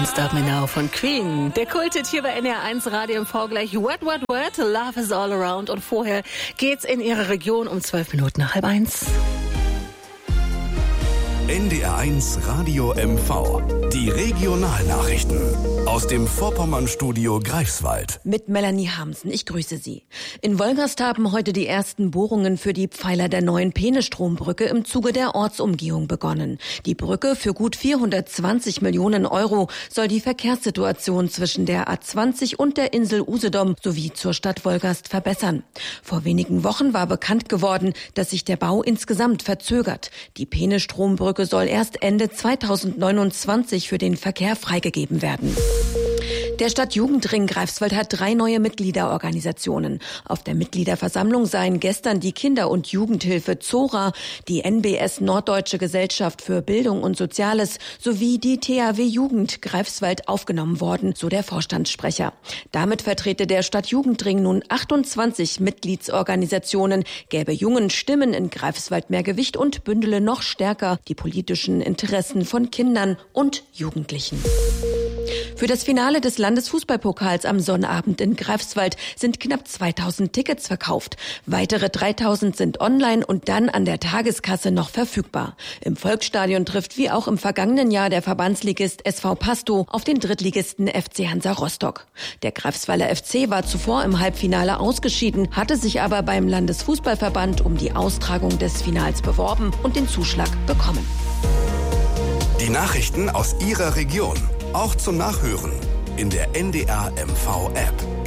Start Me Now von Queen. Der Kulthit hier bei NDR1 Radio MV gleich What, Love is all around. Und vorher geht's in Ihre Region um 12 Minuten nach 12:30. NDR1 Radio MV. Die Regionalnachrichten aus dem Vorpommern-Studio Greifswald. Mit Melanie Hamsen, ich grüße Sie. In Wolgast haben heute die ersten Bohrungen für die Pfeiler der neuen Peenestrombrücke im Zuge der Ortsumgehung begonnen. Die Brücke für gut 420 Millionen Euro soll die Verkehrssituation zwischen der A20 und der Insel Usedom sowie zur Stadt Wolgast verbessern. Vor wenigen Wochen war bekannt geworden, dass sich der Bau insgesamt verzögert. Die Peenestrombrücke soll erst Ende 2029 für den Verkehr freigegeben werden. Der Stadtjugendring Greifswald hat 3 neue Mitgliederorganisationen. Auf der Mitgliederversammlung seien gestern die Kinder- und Jugendhilfe Zora, die NBS Norddeutsche Gesellschaft für Bildung und Soziales sowie die THW Jugend Greifswald aufgenommen worden, so der Vorstandssprecher. Damit vertrete der Stadtjugendring nun 28 Mitgliedsorganisationen, gäbe jungen Stimmen in Greifswald mehr Gewicht und bündele noch stärker die politischen Interessen von Kindern und Jugendlichen. Für das Finale des Landesfußballpokals am Sonnabend in Greifswald sind knapp 2000 Tickets verkauft. Weitere 3000 sind online und dann an der Tageskasse noch verfügbar. Im Volksstadion trifft wie auch im vergangenen Jahr der Verbandsligist SV Pastow auf den Drittligisten FC Hansa Rostock. Der Greifswalder FC war zuvor im Halbfinale ausgeschieden, hatte sich aber beim Landesfußballverband um die Austragung des Finals beworben und den Zuschlag bekommen. Die Nachrichten aus Ihrer Region. Auch zum Nachhören in der NDR MV App.